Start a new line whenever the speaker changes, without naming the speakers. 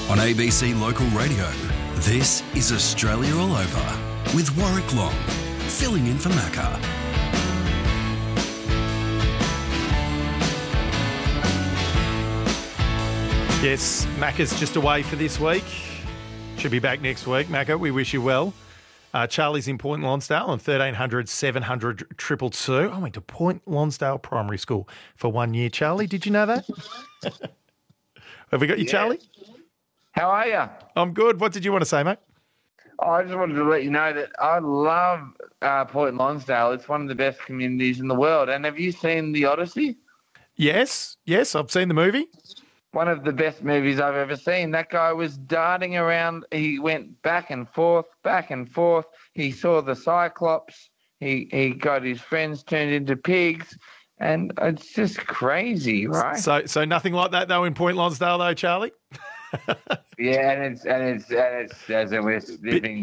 On ABC Local Radio, this is Australia All Over with Warwick Long, filling in for Macca.
Yes, Macca's just away for this week. Should be back next week. Macca, we wish you well. Charlie's in Point Lonsdale on 1300 700 222. I went to Point Lonsdale Primary School for 1 year. Charlie, did you know that? Have we got you, Charlie?
How are you?
I'm good. What did you want to say, mate?
I just wanted to let you know that I love Point Lonsdale. It's one of the best communities in the world. And have you seen The Odyssey?
Yes, I've seen the movie.
One of the best movies I've ever seen. That guy was darting around. He went back and forth, back and forth. He saw the Cyclops. He got his friends turned into pigs. And it's just crazy, right?
So nothing like that, though, in Point Lonsdale, though, Charlie?
Yeah, and it's as we're living